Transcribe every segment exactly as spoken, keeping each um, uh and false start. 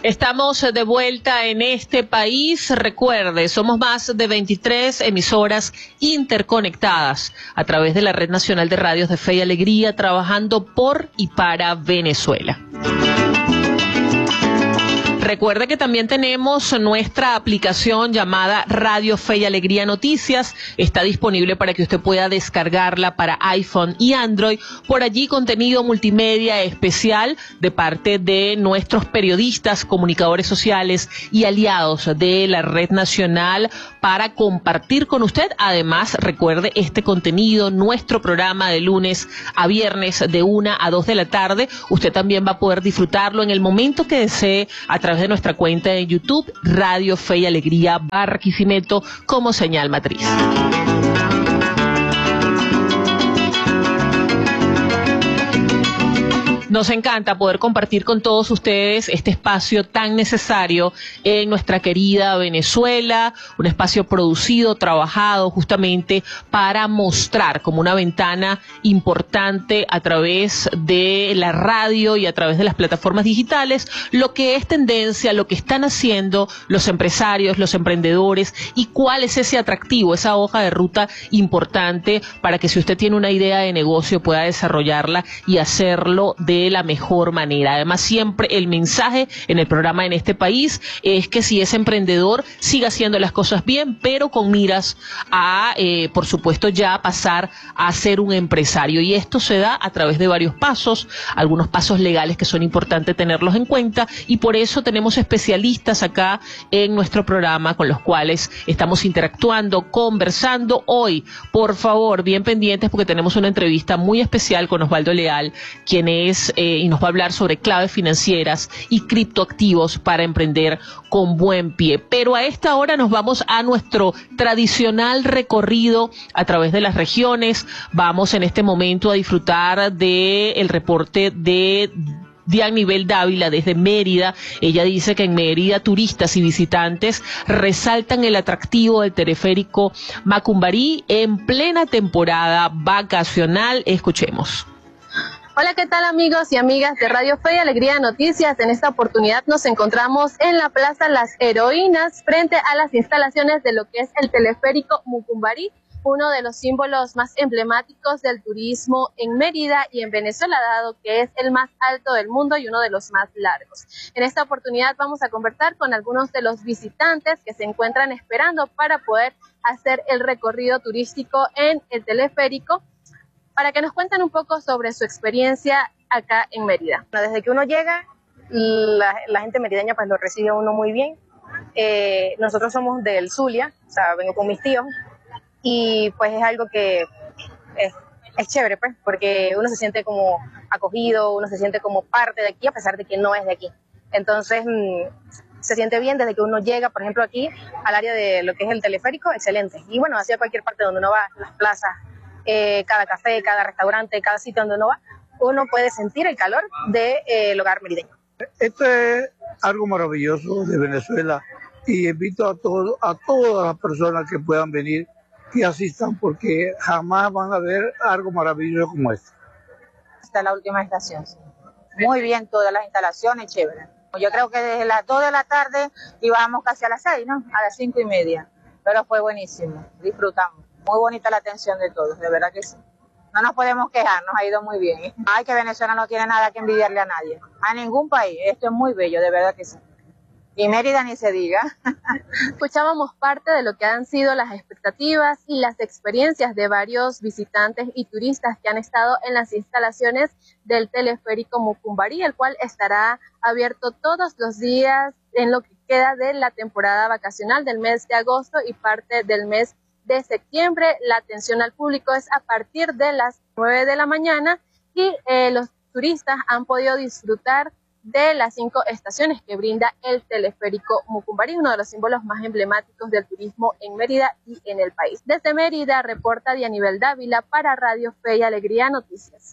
Estamos de vuelta en este país. Recuerde, somos más de veintitrés emisoras interconectadas a través de la Red Nacional de Radios de Fe y Alegría, trabajando por y para Venezuela. Recuerde que también tenemos nuestra aplicación llamada Radio Fe y Alegría Noticias. Está disponible para que usted pueda descargarla para iPhone y Android. Por allí contenido multimedia especial de parte de nuestros periodistas, comunicadores sociales y aliados de la Red Nacional para compartir con usted. Además, recuerde este contenido, nuestro programa de lunes a viernes de una a dos de la tarde. Usted también va a poder disfrutarlo en el momento que desee a través de nuestra cuenta de YouTube, Radio Fe y Alegría Barquisimeto, como señal matriz. Nos encanta poder compartir con todos ustedes este espacio tan necesario en nuestra querida Venezuela, un espacio producido, trabajado justamente para mostrar como una ventana importante a través de la radio y a través de las plataformas digitales lo que es tendencia, lo que están haciendo los empresarios, los emprendedores y cuál es ese atractivo, esa hoja de ruta importante para que si usted tiene una idea de negocio pueda desarrollarla y hacerlo de de la mejor manera. Además, siempre el mensaje en el programa En este país es que si es emprendedor, siga haciendo las cosas bien, pero con miras a, eh, por supuesto, ya pasar a ser un empresario. Y esto se da a través de varios pasos, algunos pasos legales que son importantes tenerlos en cuenta, y por eso tenemos especialistas acá en nuestro programa con los cuales estamos interactuando, conversando. Hoy, por favor, bien pendientes porque tenemos una entrevista muy especial con Osvaldo Leal, quien es Eh, y nos va a hablar sobre claves financieras y criptoactivos para emprender con buen pie. Pero a esta hora nos vamos a nuestro tradicional recorrido a través de las regiones. Vamos en este momento a disfrutar del reporte de Dianibel Dávila desde Mérida. Ella dice que en Mérida turistas y visitantes resaltan el atractivo del teleférico Macumbarí en plena temporada vacacional. Escuchemos. Hola, ¿qué tal amigos y amigas de Radio Fe y Alegría Noticias? En esta oportunidad nos encontramos en la Plaza Las Heroínas frente a las instalaciones de lo que es el teleférico Macumbarí, uno de los símbolos más emblemáticos del turismo en Mérida y en Venezuela, dado que es el más alto del mundo y uno de los más largos. En esta oportunidad vamos a conversar con algunos de los visitantes que se encuentran esperando para poder hacer el recorrido turístico en el teleférico, para que nos cuenten un poco sobre su experiencia acá en Mérida. Desde que uno llega, la, la gente merideña pues lo recibe a uno muy bien. Eh, nosotros somos del Zulia, o sea, vengo con mis tíos, y pues es algo que es, es chévere, pues, porque uno se siente como acogido, uno se siente como parte de aquí, a pesar de que no es de aquí. Entonces, mmm, se siente bien desde que uno llega, por ejemplo, aquí al área de lo que es el teleférico, excelente. Y bueno, hacia cualquier parte donde uno va, las plazas, Eh, cada café, cada restaurante, cada sitio donde uno va, uno puede sentir el calor del de, eh, hogar merideño. Esto es algo maravilloso de Venezuela y invito a, todo, a todas las personas que puedan venir que asistan porque jamás van a ver algo maravilloso como esto. Hasta la última estación, sí. Muy bien todas las instalaciones, chévere. Yo creo que desde las dos de la tarde íbamos casi a las seis, ¿no? A las cinco y media, pero fue buenísimo, disfrutamos. Muy bonita la atención de todos, de verdad que sí. No nos podemos quejar, nos ha ido muy bien. Ay, que Venezuela no tiene nada que envidiarle a nadie, a ningún país. Esto es muy bello, de verdad que sí. Y Mérida ni se diga. Escuchábamos parte de lo que han sido las expectativas y las experiencias de varios visitantes y turistas que han estado en las instalaciones del teleférico Macumbarí, el cual estará abierto todos los días en lo que queda de la temporada vacacional del mes de agosto y parte del mes de septiembre. La atención al público es a partir de las nueve de la mañana y eh, los turistas han podido disfrutar de las cinco estaciones que brinda el teleférico Macumbarí, uno de los símbolos más emblemáticos del turismo en Mérida y en el país. Desde Mérida reporta Dianibel Dávila para Radio Fe y Alegría Noticias.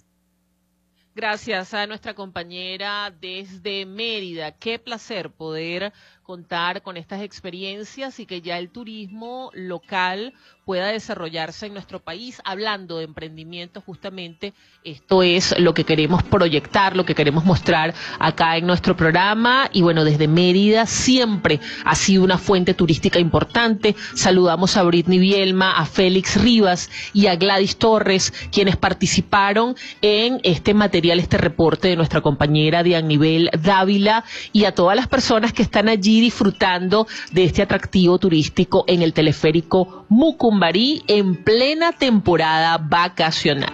Gracias a nuestra compañera desde Mérida. Qué placer poder contar con estas experiencias y que ya el turismo local pueda desarrollarse en nuestro país. Hablando de emprendimiento, justamente esto es lo que queremos proyectar, lo que queremos mostrar acá en nuestro programa. Y bueno, desde Mérida siempre ha sido una fuente turística importante. Saludamos a Britney Bielma, a Félix Rivas y a Gladys Torres, quienes participaron en este material, este reporte de nuestra compañera Dianibel Dávila, y a todas las personas que están allí disfrutando de este atractivo turístico en el teleférico Mucumbarí en plena temporada vacacional.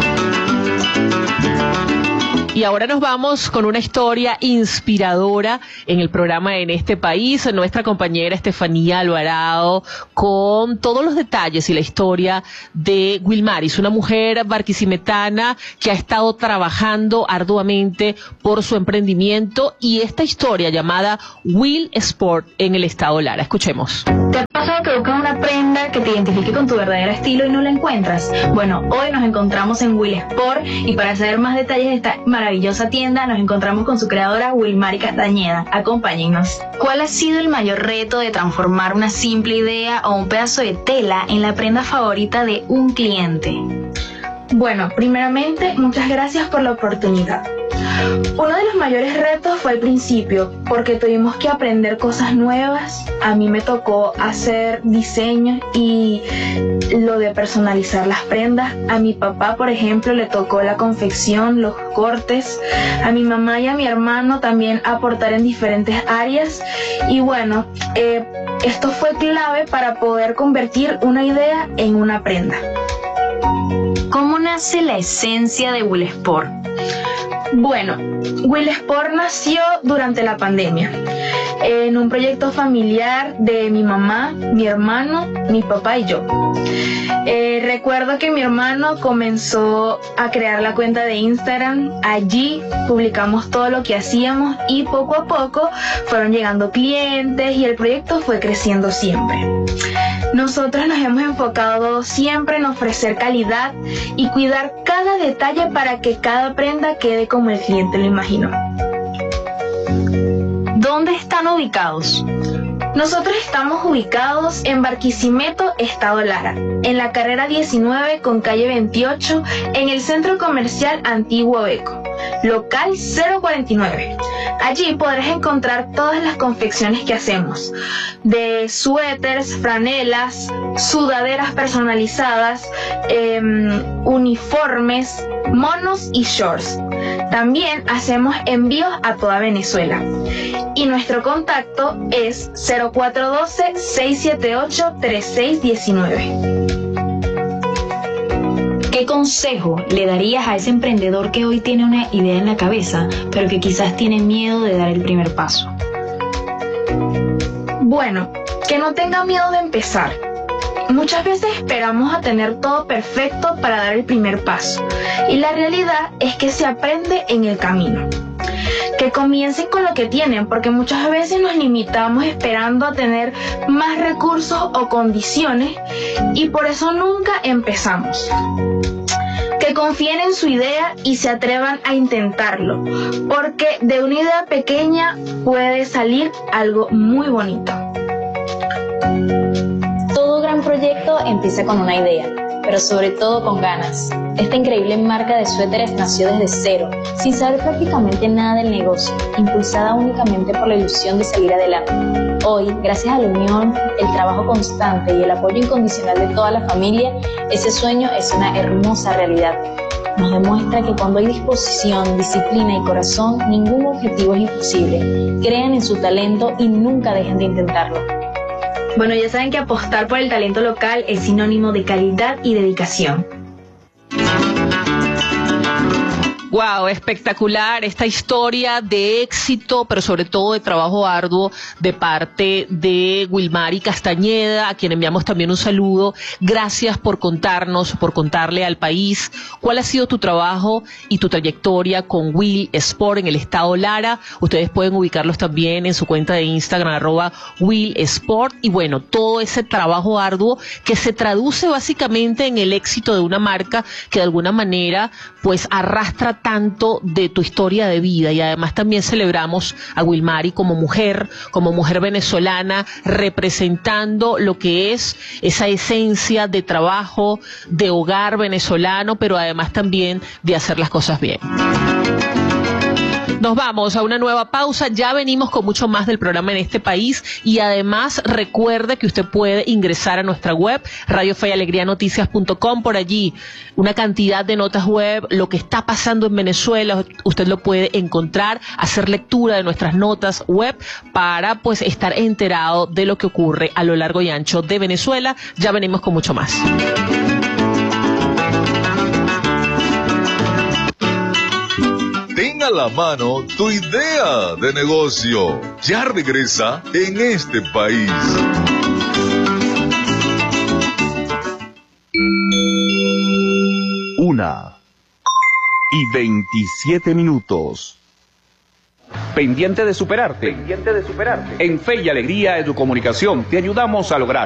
Y ahora nos vamos con una historia inspiradora en el programa En este País. Nuestra compañera Estefanía Alvarado con todos los detalles y la historia de Wilmaris, una mujer barquisimetana que ha estado trabajando arduamente por su emprendimiento, y esta historia llamada Will Sport en el estado Lara. Escuchemos. ¿Te ha pasado que buscas una prenda que te identifique con tu verdadero estilo y no la encuentras? Bueno, hoy nos encontramos en Will Sport, y para saber más detalles de esta maravillosa maravillosa tienda nos encontramos con su creadora Wilmary Castañeda. Acompáñennos. ¿Cuál ha sido el mayor reto de transformar una simple idea o un pedazo de tela en la prenda favorita de un cliente? Bueno, primeramente, muchas gracias por la oportunidad. Uno de los mayores retos fue al principio, porque tuvimos que aprender cosas nuevas. A mí me tocó hacer diseño y lo de personalizar las prendas. A mi papá, por ejemplo, le tocó la confección, los cortes. A mi mamá y a mi hermano también aportar en diferentes áreas. Y bueno, eh, esto fue clave para poder convertir una idea en una prenda. ¿Cómo nace la esencia de Will Sport? Bueno, Will Sport nació durante la pandemia, en un proyecto familiar de mi mamá, mi hermano, mi papá y yo. Eh, recuerdo que mi hermano comenzó a crear la cuenta de Instagram. Allí publicamos todo lo que hacíamos y poco a poco fueron llegando clientes y el proyecto fue creciendo siempre. Nosotros nos hemos enfocado siempre en ofrecer calidad y cuidar cada detalle para que cada prenda quede como el cliente lo imaginó. ¿Dónde están ubicados? Nosotros estamos ubicados en Barquisimeto, estado Lara, en la carrera diecinueve con calle veintiocho, en el centro comercial Antiguo Beco, local cero cuarenta y nueve. Allí podrás encontrar todas las confecciones que hacemos, de suéteres, franelas, sudaderas personalizadas, eh, uniformes, monos y shorts. También hacemos envíos a toda Venezuela. Y nuestro contacto es cero cuatro uno dos, seis siete ocho, tres seis uno nueve. ¿Qué consejo le darías a ese emprendedor que hoy tiene una idea en la cabeza, pero que quizás tiene miedo de dar el primer paso? Bueno, que no tenga miedo de empezar. Muchas veces esperamos a tener todo perfecto para dar el primer paso, y la realidad es que se aprende en el camino. Que comiencen con lo que tienen, porque muchas veces nos limitamos esperando a tener más recursos o condiciones y por eso nunca empezamos. Que confíen en su idea y se atrevan a intentarlo, porque de una idea pequeña puede salir algo muy bonito. Todo gran proyecto empieza con una idea, pero sobre todo con ganas. Esta increíble marca de suéteres nació desde cero, sin saber prácticamente nada del negocio, impulsada únicamente por la ilusión de salir adelante. Hoy, gracias a la unión, el trabajo constante y el apoyo incondicional de toda la familia, ese sueño es una hermosa realidad. Nos demuestra que cuando hay disposición, disciplina y corazón, ningún objetivo es imposible. Crean en su talento y nunca dejen de intentarlo. Bueno, ya saben que apostar por el talento local es sinónimo de calidad y dedicación. Wow, espectacular esta historia de éxito, pero sobre todo de trabajo arduo de parte de Wilmary Castañeda, a quien enviamos también un saludo. Gracias por contarnos, por contarle al país cuál ha sido tu trabajo y tu trayectoria con Will Sport en el estado Lara. Ustedes pueden ubicarlos también en su cuenta de Instagram, arroba Will Sport. Y bueno, todo ese trabajo arduo que se traduce básicamente en el éxito de una marca que de alguna manera pues arrastra tanto de tu historia de vida y además también celebramos a Wilmary como mujer, como mujer venezolana, representando lo que es esa esencia de trabajo, de hogar venezolano, pero además también de hacer las cosas bien. Nos vamos a una nueva pausa, ya venimos con mucho más del programa En Este País y además recuerde que usted puede ingresar a nuestra web radio fe y alegría noticias punto com, por allí una cantidad de notas web, lo que está pasando en Venezuela, usted lo puede encontrar, hacer lectura de nuestras notas web para pues estar enterado de lo que ocurre a lo largo y ancho de Venezuela. Ya venimos con mucho más. Ten a la mano tu idea de negocio. Ya regresa En Este País. Una y veintisiete minutos. Pendiente de superarte. Pendiente de superarte. En Fe y Alegría Educomunicación te ayudamos a lograr